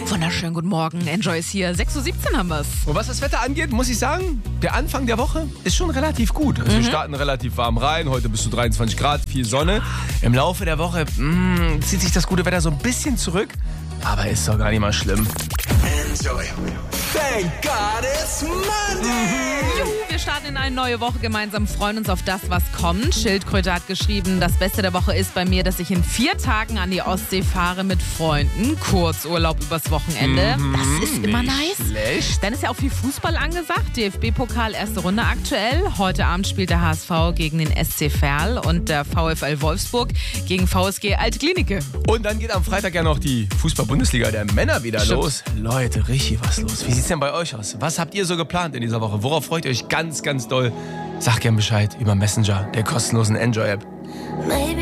Wunderschönen guten Morgen. Enjoy ist hier. 6.17 Uhr haben wir's. Und was das Wetter angeht, muss ich sagen, der Anfang der Woche ist schon relativ gut. Also wir starten relativ warm rein. Heute bis zu 23 Grad, viel Sonne. Im Laufe der Woche zieht sich das gute Wetter so ein bisschen zurück. Aber ist doch gar nicht mal schlimm. Enjoy. Thank God it's Monday. Juhu, wir starten in eine neue Woche gemeinsam, freuen uns auf das, was kommt. Schildkröte hat geschrieben, das Beste der Woche ist bei mir, dass ich in 4 Tagen an die Ostsee fahre mit Freunden. Kurzurlaub übers Wochenende. Das ist immer nice. Schlecht. Dann ist ja auch viel Fußball angesagt. DFB-Pokal, erste Runde aktuell. Heute Abend spielt der HSV gegen den SC Verl und der VfL Wolfsburg gegen VSG Altklinike. Und dann geht am Freitag ja noch die Fußball-Bundesliga der Männer wieder los. Leute, richtig was los. Wie sieht's denn bei euch aus? Was habt ihr so geplant in dieser Woche? Worauf freut ihr euch ganz, ganz doll? Sagt gern Bescheid über Messenger, der kostenlosen Enjoy-App. Maybe